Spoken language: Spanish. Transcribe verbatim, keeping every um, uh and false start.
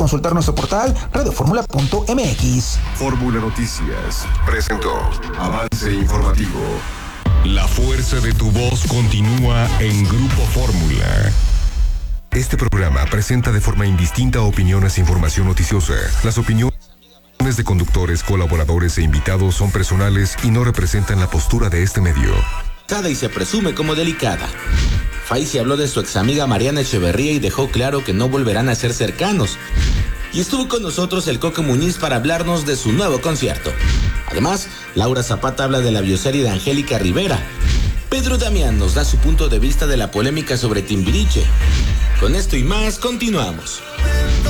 consultar nuestro portal radio fórmula punto m x. Fórmula Noticias presentó Avance Informativo. La fuerza de tu voz continúa en Grupo Fórmula. Este programa presenta de forma indistinta opiniones e información noticiosa. Las opiniones de conductores, colaboradores e invitados son personales y no representan la postura de este medio. Y se presume como delicada. Faisy habló de su examiga Mariana Echeverría y dejó claro que no volverán a ser cercanos. Y estuvo con nosotros el Coque Muñiz para hablarnos de su nuevo concierto. Además, Laura Zapata habla de la bioserie de Angélica Rivera. Pedro Damián nos da su punto de vista de la polémica sobre Timbiriche. Con esto y más, continuamos.